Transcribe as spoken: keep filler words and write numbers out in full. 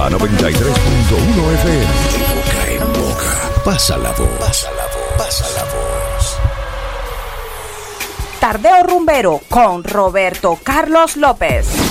La noventa y tres punto uno F M. De boca en boca. Pasa la voz. Pasa la voz. Pasa la voz. Tardeo Rumbero con Roberto Carlos López.